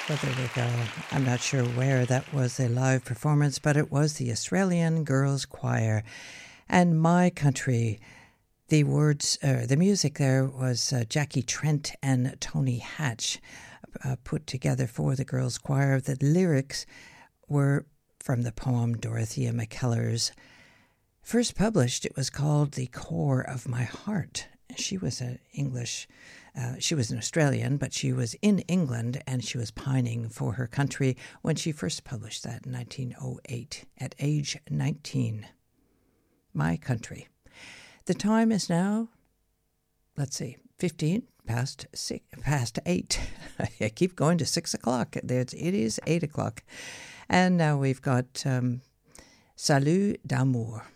Well, there we go. I'm not sure where that was a live performance, but it was the Australian Girls Choir and My Country. The words, the music there was Jackie Trent and Tony Hatch put together for the Girls Choir. The lyrics were from the poem Dorothea McKellar's. First published, it was called The Core of My Heart. She was she was an Australian, but she was in England and she was pining for her country when she first published that in 1908 at age 19. My Country. The time is now, 15 past 8. I keep going to 6 o'clock. It is 8 o'clock. And now we've got Salut d'amour.